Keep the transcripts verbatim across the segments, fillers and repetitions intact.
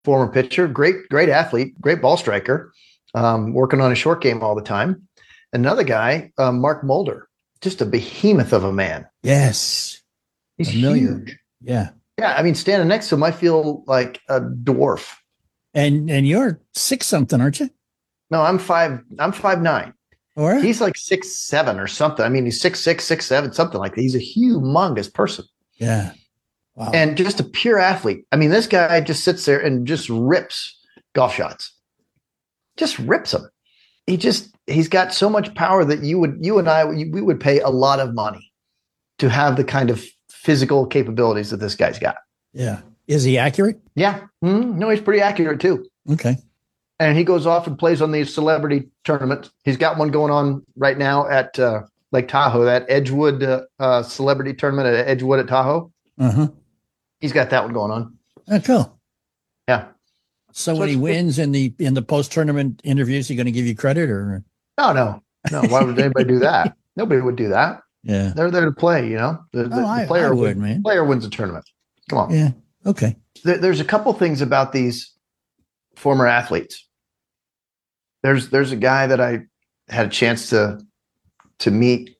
former pitcher, great, great athlete, great ball striker, um, working on a short game all the time. Another guy, uh, Mark Mulder, just a behemoth of a man. Yes. He's Familiar. huge. Yeah. Yeah, I mean, standing next to him, I feel like a dwarf. And and you're six something, aren't you? No, I'm five. I'm five nine. Or He's like six seven or something. I mean, he's six six, six seven, something like that. He's a humongous person. yeah. Wow. And just a pure athlete. I mean, this guy just sits there and just rips golf shots. Just rips them. He just he's got so much power that you would you and I we would pay a lot of money to have the kind of physical capabilities that this guy's got. Yeah. Is he accurate? Yeah. Mm-hmm. No, he's pretty accurate too. Okay. And he goes off and plays on these celebrity tournaments. He's got one going on right now at uh, Lake Tahoe, that Edgewood uh, uh, celebrity tournament at Edgewood at Tahoe. Uh-huh. He's got that one going on. Oh, cool. Yeah. So, So when he it's- wins in the in the post tournament interviews, he going to give you credit or No, no, no. Why would anybody do that? Nobody would do that. yeah? They're there to play, you know. The, the, Oh, I- the player I would, win- man. Player wins a tournament. Come on. Yeah. Okay. There, there's a couple things about these former athletes. There's there's a guy that I had a chance to to meet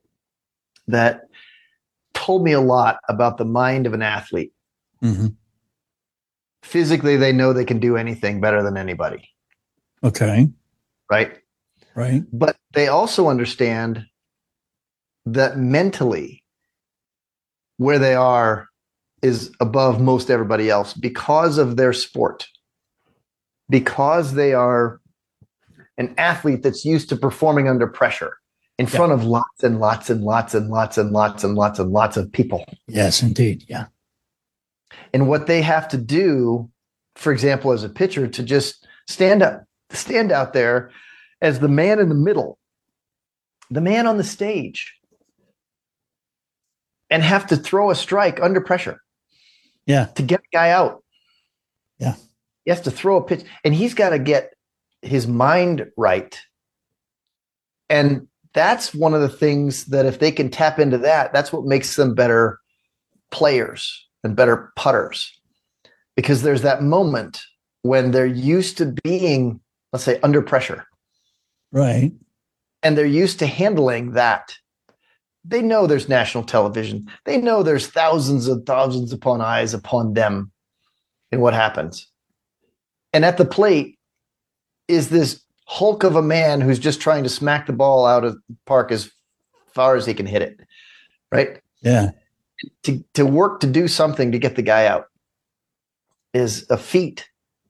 that told me a lot about the mind of an athlete. Mm-hmm. Physically, they know they can do anything better than anybody, Okay. right? Right. But they also understand that mentally, where they are is above most everybody else because of their sport, because they are an athlete that's used to performing under pressure in Yeah. front of lots and lots and lots and lots and lots and lots and lots of people. Yes, indeed. Yeah. And what they have to do, for example, as a pitcher, to just stand up, stand out there as the man in the middle, the man on the stage, and have to throw a strike under pressure Yeah. to get a guy out. Yeah. He has to throw a pitch, and he's got to get his mind right. And that's one of the things that if they can tap into that, that's what makes them better players and better putters. Because there's that moment when they're used to being, let's say, under pressure, Right. and they're used to handling that. They know there's national television. They know there's thousands and thousands upon eyes upon them and what happens. And at the plate is this hulk of a man who's just trying to smack the ball out of the park as far as he can hit it, right? Yeah. To, to work to do something to get the guy out is a feat.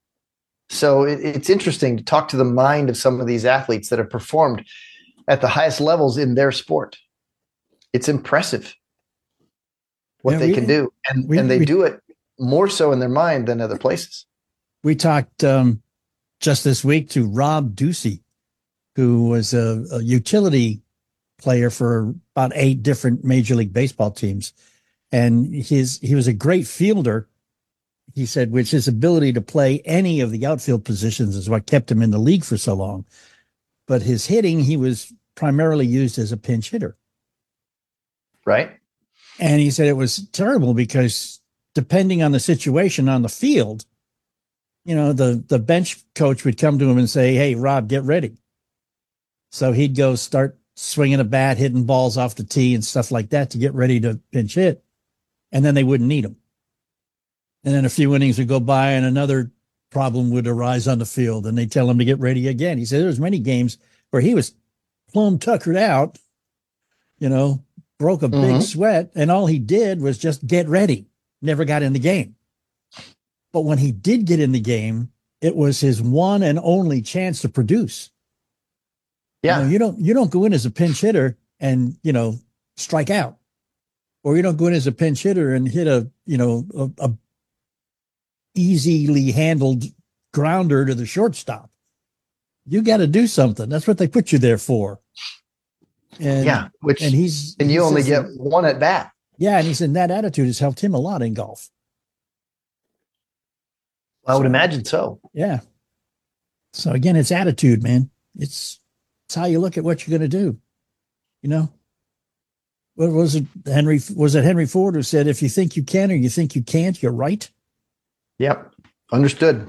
So it, it's interesting to talk to the mind of some of these athletes that have performed at the highest levels in their sport. It's impressive what Yeah, they we- can do. And, we- and they we- do it more so in their mind than other places. We talked um, just this week to Rob Ducey, who was a, a utility player for about eight different Major League Baseball teams. And his he was a great fielder, he said, which his ability to play any of the outfield positions is what kept him in the league for so long. But his hitting, he was primarily used as a pinch hitter. Right? And he said it was terrible because depending on the situation on the field, you know, the, the bench coach would come to him and say, "Hey, Rob, get ready." So he'd go start swinging a bat, hitting balls off the tee and stuff like that to get ready to pinch hit. And then they wouldn't need him. And then a few innings would go by and another problem would arise on the field and they tell him to get ready again. He said there was many games where he was plumb tuckered out, you know, broke a big Mhm. sweat, and all he did was just get ready, never got in the game. But when he did get in the game, it was his one and only chance to produce. Yeah. You know, you don't you don't go in as a pinch hitter and, you know, strike out. Or you don't go in as a pinch hitter and hit a, you know, a, a easily handled grounder to the shortstop. You got to do something. That's what they put you there for. And yeah. Which, and he's and he you only says get that- one at bat. yeah, and he said that attitude has helped him a lot in golf. I would imagine so. Yeah. So again, it's attitude, man. It's it's how you look at what you're going to do. You know, what was it? Henry was it Henry Ford who said, "If you think you can or you think you can't, you're right." Yep. Understood.